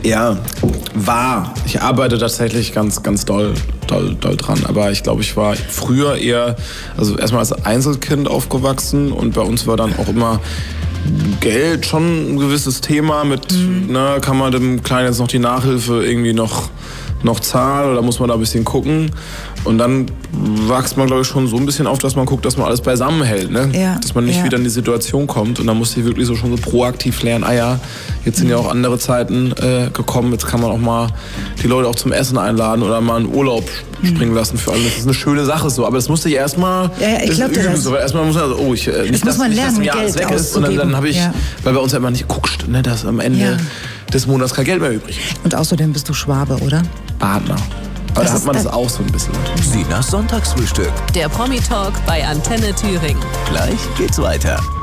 Ja, war. Ich arbeite tatsächlich ganz doll dran. Aber ich glaube, ich war früher eher, also erstmal als Einzelkind aufgewachsen und bei uns war dann auch immer Geld schon ein gewisses Thema mit, ne, kann man dem Kleinen jetzt noch die Nachhilfe irgendwie noch zahlen oder muss man da ein bisschen gucken? Und dann wächst man, glaube ich, schon so ein bisschen auf, dass man guckt, dass man alles beisammen hält, ne? Ja, dass man nicht wieder in die Situation kommt. Und dann musste ich wirklich schon so proaktiv lernen, jetzt sind ja auch andere Zeiten gekommen, jetzt kann man auch mal die Leute auch zum Essen einladen oder mal einen Urlaub springen lassen für alle. Das ist eine schöne Sache so, aber das musste ich erstmal üben. So, weil erstmal muss man nicht, dass ein Jahr alles weg ist. Und dann habe ich, weil bei uns ja immer nicht guckst, ne, dass am Ende des Monats kein Geld mehr übrig ist. Und außerdem bist du Schwabe, oder? Partner. Aber da hat man das auch so ein bisschen. Sinas Sonntagsfrühstück. Der Promi-Talk bei Antenne Thüringen. Gleich geht's weiter.